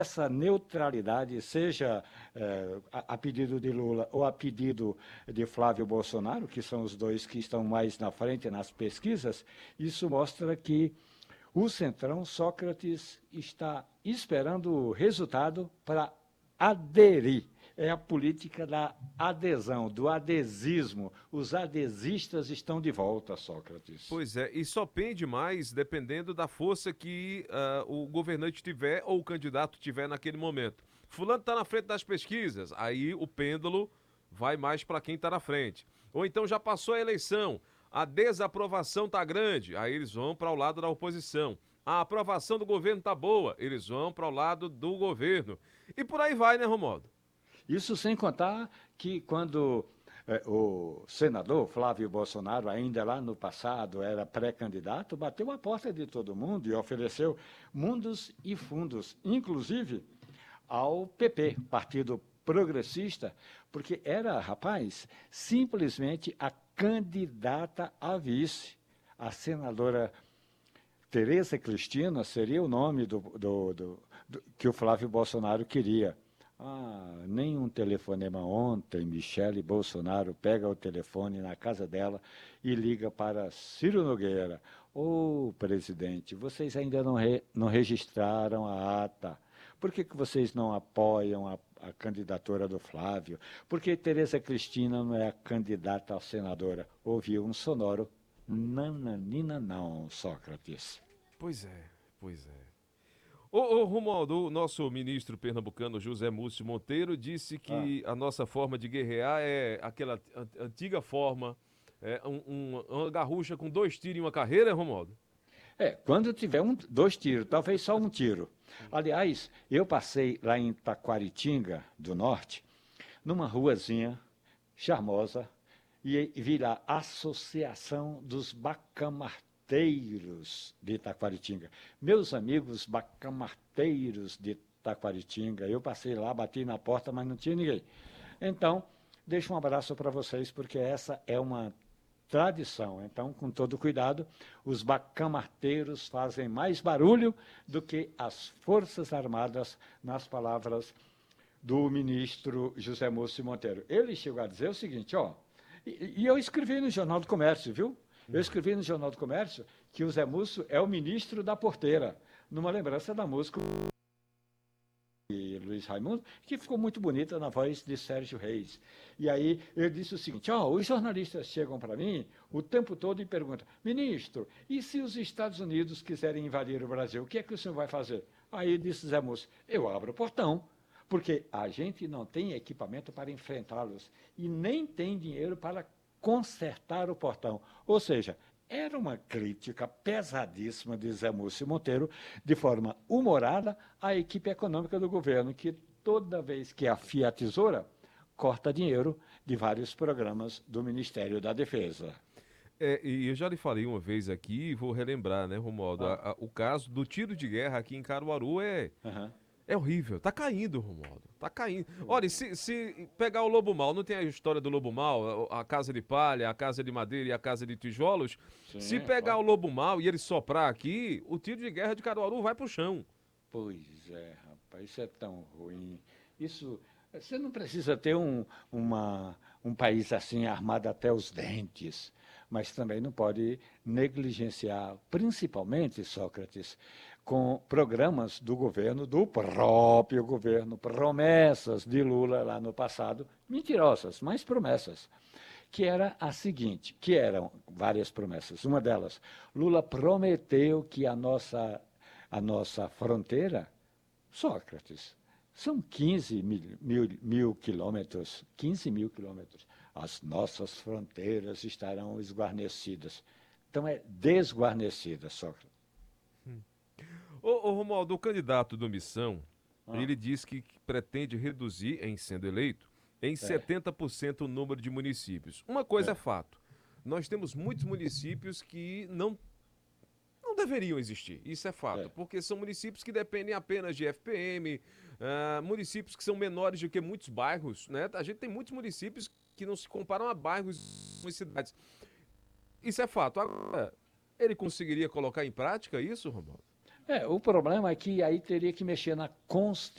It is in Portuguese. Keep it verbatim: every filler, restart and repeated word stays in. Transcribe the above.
essa neutralidade, seja eh, a, a pedido de Lula ou a pedido de Flávio Bolsonaro, que são os dois que estão mais na frente nas pesquisas, isso mostra que o Centrão, Sócrates, está esperando o resultado para aderir. É a política da adesão, do adesismo. Os adesistas estão de volta, Sócrates. Pois é, e só pende mais dependendo da força que ah, o governante tiver ou o candidato tiver naquele momento. Fulano está na frente das pesquisas, aí o pêndulo vai mais para quem está na frente. Ou então já passou a eleição, a desaprovação está grande, aí eles vão para o lado da oposição. A aprovação do governo está boa, eles vão para o lado do governo. E por aí vai, né, Romualdo? Isso sem contar que quando eh, o senador Flávio Bolsonaro, ainda lá no passado, era pré-candidato, bateu a porta de todo mundo e ofereceu mundos e fundos, inclusive ao P P, Partido Progressista, porque era, rapaz, simplesmente a candidata a vice. A senadora Tereza Cristina seria o nome do, do, do, do que o Flávio Bolsonaro queria. Ah, nem um telefonema ontem, Michele Bolsonaro pega o telefone na casa dela e liga para Ciro Nogueira. Ô, oh, presidente, vocês ainda não, re, não registraram a ata. Por que, que vocês não apoiam a, a candidatura do Flávio? Por que Tereza Cristina não é a candidata a senadora? Ouviu um sonoro nananina não, Sócrates. Pois é, pois é. Ô, ô Romualdo, o nosso ministro pernambucano José Múcio Monteiro disse Ah. que a nossa forma de guerrear é aquela an- antiga forma, é um- um- uma garrucha com dois tiros em uma carreira, Romualdo? É, quando tiver um, dois tiros, talvez só um tiro. Aliás, eu passei lá em Taquaritinga, do Norte, numa ruazinha charmosa, e vi lá Associação dos Bacamarteiros de Taquaritinga. Meus amigos bacamarteiros de Taquaritinga, eu passei lá, bati na porta, mas não tinha ninguém. Então, deixo um abraço para vocês, porque essa é uma tradição. Então, com todo cuidado, os bacamarteiros fazem mais barulho do que as Forças Armadas, nas palavras do ministro José Múcio Monteiro. Ele chegou a dizer o seguinte, ó, e, e eu escrevi no Jornal do Comércio, viu? Eu escrevi no Jornal do Comércio que o Zé Múcio é o ministro da porteira, numa lembrança da música de Luiz Raimundo, que ficou muito bonita na voz de Sérgio Reis. E aí ele disse o seguinte, ó, os jornalistas chegam para mim o tempo todo e perguntam, ministro, e se os Estados Unidos quiserem invadir o Brasil, o que é que o senhor vai fazer? Aí disse Zé Múcio, eu abro o portão, porque a gente não tem equipamento para enfrentá-los e nem tem dinheiro para consertar o portão. Ou seja, era uma crítica pesadíssima de Zé Múcio Monteiro, de forma humorada, à equipe econômica do governo, que toda vez que afia a tesoura, corta dinheiro de vários programas do Ministério da Defesa. É, e eu já lhe falei uma vez aqui, e vou relembrar, né, Romualdo? Ah, A- a- o caso do tiro de guerra aqui em Caruaru é, uhum. é horrível. Tá caindo, Romualdo. Tá caindo. Olha, Oh, se, se pegar o Lobo Mal, não tem a história do Lobo Mal, a a casa de palha, a casa de madeira e a casa de tijolos? Se sim, pegar o claro. Lobo Mal e ele soprar aqui, o tiro de guerra de Caruaru vai pro chão. Pois é, rapaz, isso é tão ruim. Isso, você não precisa ter um, uma, um país assim armado até os dentes, mas também não pode negligenciar, principalmente, Sócrates, com programas do governo, do próprio governo, promessas de Lula lá no passado, mentirosas, mas promessas, que era a seguinte, que eram várias promessas. Uma delas, Lula prometeu que a nossa a nossa fronteira, Sócrates, são quinze mil, mil, mil quilômetros, quinze mil quilômetros. As nossas fronteiras estarão esguarnecidas. Então é desguarnecida, Sócrates. Ô, ô Romualdo, o candidato do Missão, Ah, ele diz que que pretende reduzir, em sendo eleito, em é, setenta por cento o número de municípios. Uma coisa é é, fato, nós temos muitos municípios que não, não deveriam existir, isso é fato, é. porque são municípios que dependem apenas de F P M, ah, municípios que são menores do que muitos bairros, né? A gente tem muitos municípios que não se comparam a bairros e cidades. Isso é fato. Agora, ele conseguiria colocar em prática isso, Romualdo? É, o problema é que aí teria que mexer na Constituição